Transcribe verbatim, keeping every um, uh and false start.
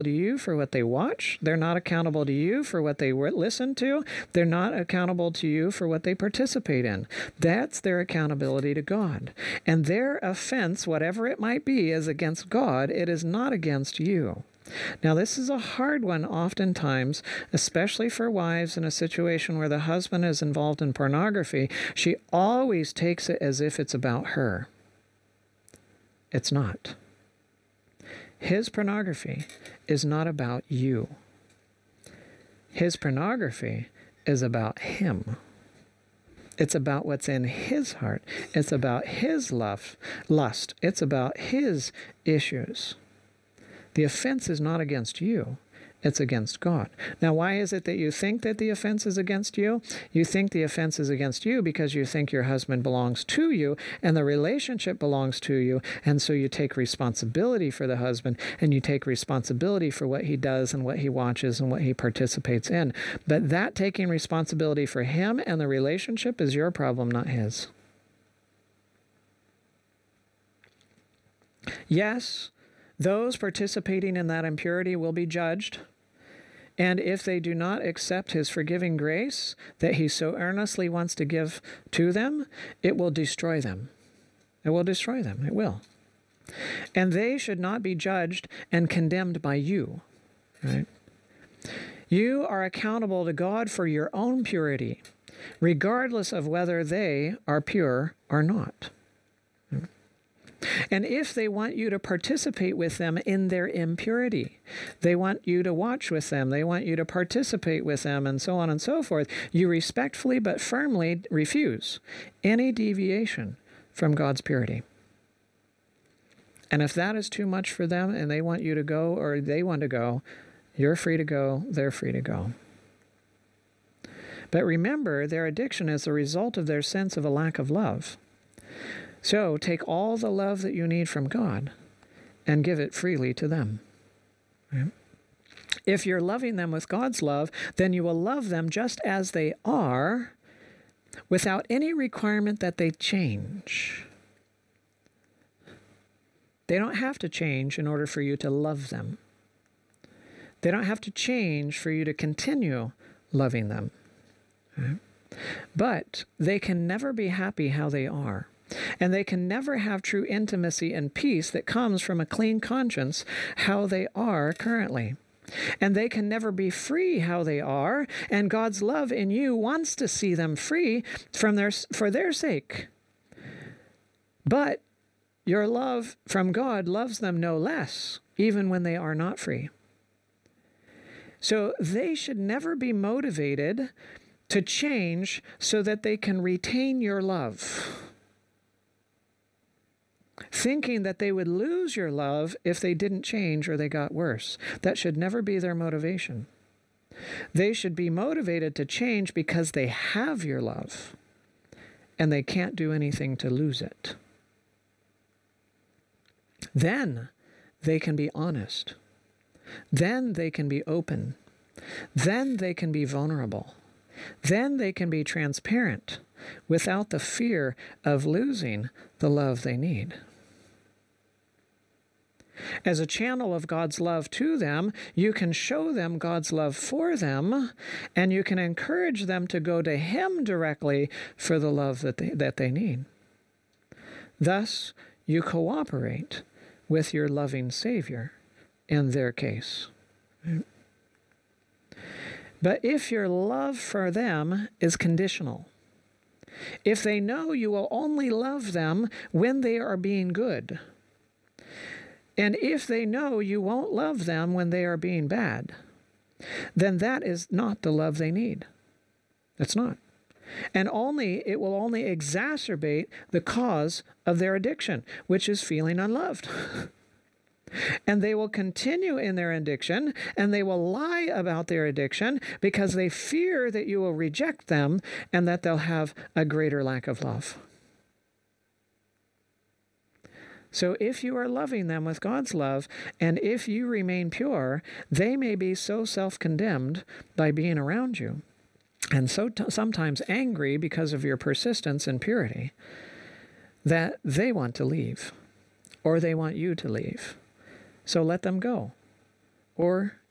to you for what they watch. They're not accountable to you for what they listen to. They're not accountable to you for what they participate in. That's their accountability to God. And their offense, whatever it might be, is against God. It is not against you. Now, this is a hard one oftentimes, especially for wives in a situation where the husband is involved in pornography. She always takes it as if it's about her. It's not. His pornography is not about you. His pornography is about him. It's about what's in his heart. It's about his love, lust. It's about his issues. The offense is not against you. It's against God. Now, why is it that you think that the offense is against you? You think the offense is against you because you think your husband belongs to you and the relationship belongs to you. And so you take responsibility for the husband and you take responsibility for what he does and what he watches and what he participates in. But that taking responsibility for him and the relationship is your problem, not his. Yes, those participating in that impurity will be judged. And if they do not accept his forgiving grace that he so earnestly wants to give to them, it will destroy them. It will destroy them. It will. And they should not be judged and condemned by you. Right? You are accountable to God for your own purity, regardless of whether they are pure or not. And if they want you to participate with them in their impurity, they want you to watch with them, they want you to participate with them, and so on and so forth, you respectfully but firmly refuse any deviation from God's purity. And if that is too much for them and they want you to go or they want to go, you're free to go, they're free to go. But remember, their addiction is the result of their sense of a lack of love. So take all the love that you need from God and give it freely to them. Right? If you're loving them with God's love, then you will love them just as they are without any requirement that they change. They don't have to change in order for you to love them. They don't have to change for you to continue loving them. Right? But they can never be happy how they are. And they can never have true intimacy and peace that comes from a clean conscience how they are currently. And they can never be free how they are, and God's love in you wants to see them free from their, for their sake. But your love from God loves them no less, even when they are not free. So they should never be motivated to change so that they can retain your love, thinking that they would lose your love if they didn't change or they got worse. That should never be their motivation. They should be motivated to change because they have your love and they can't do anything to lose it. Then they can be honest. Then they can be open. Then they can be vulnerable. Then they can be transparent without the fear of losing the love they need. As a channel of God's love to them, you can show them God's love for them, and you can encourage them to go to Him directly for the love that they, that they need. Thus, you cooperate with your loving Savior in their case. But if your love for them is conditional, if they know you will only love them when they are being good, and if they know you won't love them when they are being bad, then that is not the love they need. It's not. And only it will only exacerbate the cause of their addiction, which is feeling unloved. And they will continue in their addiction, and they will lie about their addiction because they fear that you will reject them and that they'll have a greater lack of love. So if you are loving them with God's love, and if you remain pure, they may be so self-condemned by being around you, and so t- sometimes angry because of your persistence in purity, that they want to leave, or they want you to leave. So let them go. or